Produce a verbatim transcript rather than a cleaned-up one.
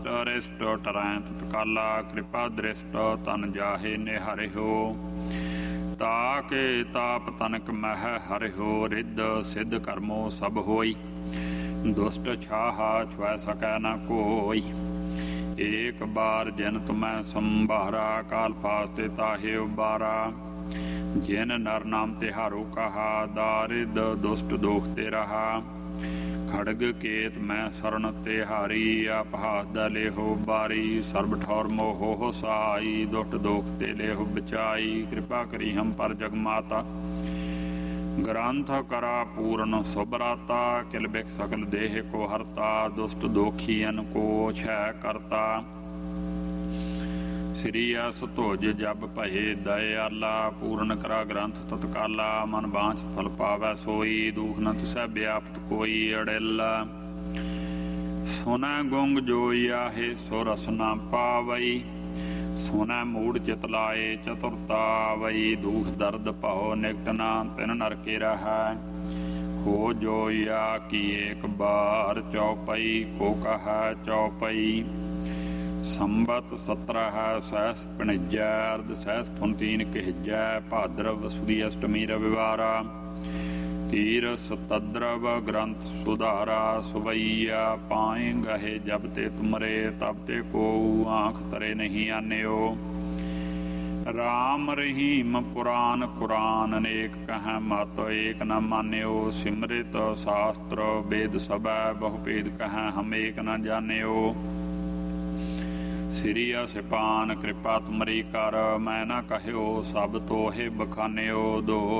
ਰਿਸ਼ਟ ਟਰੈ ਤਤਕਾਲਾ ਕਿਰਪਾ ਦ੍ਰਿਸ਼ਟ ਤਨ ਜਾਹੇ ਨਿਹਰਿਓ ਤਾਕੇ ਤਾਪ ਤਨਕ ਮਹਿ ਹਰਿਓ ਰਿੱਧ ਸਿੱਧ ਕਰਮੋ ਸਭ ਹੋਈ ਦੁਸ਼ਟ ਛਾਹਾ ਛੁਐ ਸਕੈ ਨ ਕੋਈ ਏਕ ਬਾਰ ਜਿਨ ਤੁਮੈ ਸੰਭਾਰਾ ਕਾਲ ਫਾਸਤੇ ਤਾਹੇ ਉਬਾਰਾ ਜਿਨ ਨਰ ਨਾਮ ਤਿਹਾਰੋ ਕਹਾ ਦਾਰਿਦ ਦੁਸ਼ਟ ਦੋਖ ਤੇ ਰਹਾ ਖੜਗ ਕੇਤ ਮੈਂ ਸਰਣ ਤਿਹਾਰੀ ਆਪ ਹਾਥ ਦਾ ਲੇਹੋ ਬਾਰੀ ਸਰਬ ਠੌਰ ਮੋਹ ਸਾਈ ਦੁਸ਼ਟ ਦੋਖ ਤੇ ਲੇਹੋ ਬਚਾਈ ਕਿਰਪਾ ਕਰੀ ਹਮ ਪਰ ਜਗ ਮਾਤਾ ਗ੍ਰੰਥ ਕਰਾ ਪੂਰਨ ਸੁਭਰਾਤਾ ਕਿਲ ਬਿਖ ਸਕਲ ਦੇਹ ਕੋ ਹਰਤਾ ਦੁਸ਼ਟ ਦੋਖੀਨ ਕੋ ਛੈ ਕਰਤਾ ਸ੍ਰੀ ਅਸ ਧੁਜ ਜਬ ਭਏ ਦਇਆਲਾ ਪੂਰਨ ਕਰਾ ਗ੍ਰੰਥ ਤਤਕਾਲਾ ਮਨ ਬਾਂਝ ਫਲ ਪਾਵੈ ਸੋਈ ਦੁਖ ਨ ਤਿਸੈ ਵਿਆਪਤ ਕੋਈ ਅੜਿਲਾ ਸੁਨੈ ਗੁੰਗ ਜੋਈ ਆਹੇ ਸੋ ਰਸ ਨ ਪਾਵਈ ਸੁਨੈ ਮੂੜ ਚਿਤ ਲਾਏ ਚਤੁਰਤਾ ਵਈ ਦੁਖ ਦਰਦ ਭਉ ਨਿਕਟ ਨਾ ਤਿਨ ਨਰਕੇ ਰਹੈ ਹੋ ਜੋਇਆ ਕੀ ਏਕ ਬਾਰ ਚੌਪਈ ਕੋ ਕਹੈ ਚੌਪਈ ਸੰਬਤ ਸਤਰਹ ਸਹਿਸ ਪਣਜੈ ਅਰਧ ਸਹਿਸ ਫੁਨਤੀਨ ਕਹਿਜੈ ਭਾਦਰਵ ਸੁਦੀ ਅਸ਼ਟਮੀ ਰਵਿਵਾਰਾ ਤੀਰ ਸਤਦਰਵ ਗ੍ਰੰਥ ਸੁਧਾਰਾ ਸੁਵਈਆ ਪਾਏ ਗਹੇ ਜਬ ਤੇ ਤੁਮਰੇ ਤਬ ਤੇ ਕੋ ਆਂਖ ਤਰੇ ਨਹੀਂ ਆਨਿਓ ਰਾਮ ਰਹੀਮ ਪੁਰਾਨ ਕੁਰਾਨ ਅਨੇਕ ਕਹੈ ਮਤ ਏਕ ਨ ਮਾਨਿਓ ਸਿਮਰਿਤ ਸ਼ਾਸਤਰ ਵੇਦ ਸਭੈ ਬਹੁ ਭੇਦ ਕਹੈ ਹਮ ਏਕ ਨ ਜਾਣਿਓ ਸ੍ਰੀ ਅਸਿਪਾਨ ਕਿਰਪਾ ਤੁਮਰੀ ਕਰ ਮੈਂ ਨਾ ਕਹਿਓ ਸਭ ਤੋਹੇ ਬਖਾਨਿਓ ਦੋ